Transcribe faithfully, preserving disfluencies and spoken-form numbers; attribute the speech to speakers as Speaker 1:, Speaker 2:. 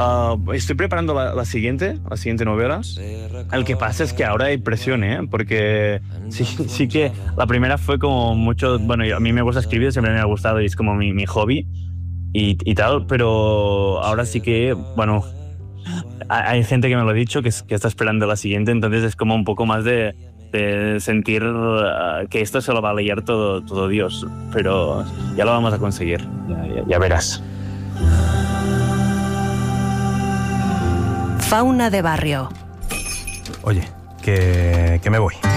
Speaker 1: Uh, estoy preparando la, la siguiente, la siguiente novela. El que pasa es que ahora hay presión, ¿eh? Porque sí, sí que la primera fue como mucho... Bueno, a mí me gusta escribir, siempre me ha gustado y es como mi, mi hobby y, y tal, pero ahora sí que, bueno, hay gente que me lo ha dicho, que, es, que está esperando la siguiente, entonces es como un poco más de, de sentir uh, que esto se lo va a leer todo, todo Dios, pero ya lo vamos a conseguir, ya, ya, ya verás.
Speaker 2: Fauna de barrio.
Speaker 3: Oye, que, que me voy.